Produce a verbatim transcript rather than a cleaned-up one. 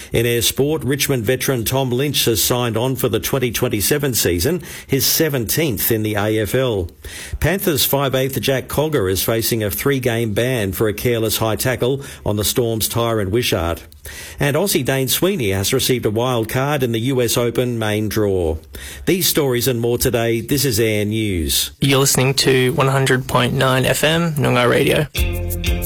In Air Sport, Richmond veteran Tom Lynch has signed on for the twenty twenty-seven season, his seventeenth in the A F L. Panthers five-eighth Jack Cogger is facing a three-game ban for a careless high tackle on the Storm's Tyron Wishart. And Aussie Dane Sweeney has received a wild card in the U S Open main draw. These stories and more today. This is Air News. You're listening to one hundred point nine F M, Noongar Radio.